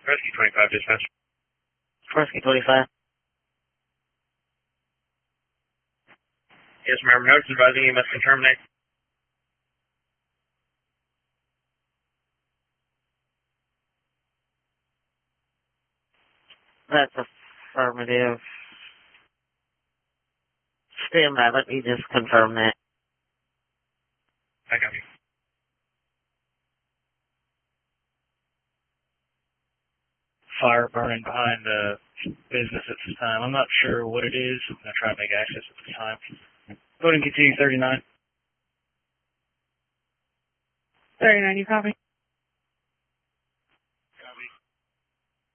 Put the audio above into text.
Rescue 25, dispatch. Rescue 25. Yes, ma'am. Notice advising you must terminate. That's affirmative. Stand by, let me just confirm that. I got you. Fire burning behind the business at this time. I'm not sure what it is. I'm going to try to make access at this time. Go ahead and continue 39. 39, you copy?